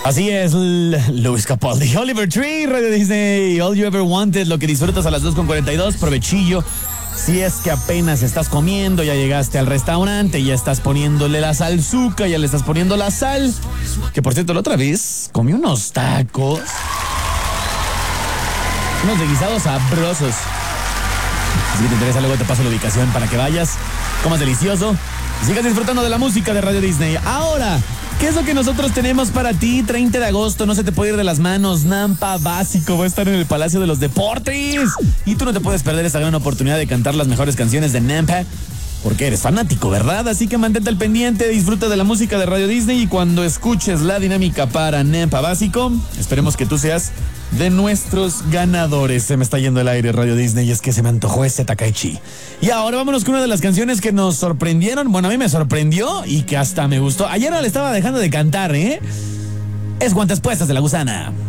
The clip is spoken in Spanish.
Así es, Luis Capaldi, Oliver Tree, Radio Disney, All You Ever Wanted, lo que disfrutas a las 2:42, provechillo. Si es que apenas estás comiendo, ya llegaste al restaurante, ya estás poniéndole la salsuca, ya le estás poniendo la sal. Que por cierto, la otra vez comí unos tacos, unos de guisados sabrosos. Si te interesa, luego te paso la ubicación para que vayas, comas delicioso y sigas disfrutando de la música de Radio Disney. Ahora, ¿qué es lo que nosotros tenemos para ti? 30 de agosto, no se te puede ir de las manos. Nampa Básico va a estar en el Palacio de los Deportes. Y tú no te puedes perder esta gran oportunidad de cantar las mejores canciones de Nampa, porque eres fanático, ¿verdad? Así que mantente al pendiente, disfruta de la música de Radio Disney y cuando escuches la dinámica para Nampa Básico, esperemos que tú seas de nuestros ganadores. Se me está yendo el aire, Radio Disney, y es que se me antojó ese Takaichi. Y ahora vámonos con una de las canciones que nos sorprendieron. Bueno, a mí me sorprendió y que hasta me gustó. Ayer no le estaba dejando de cantar, ¿eh? Es Guantes Puestas de La Gusana.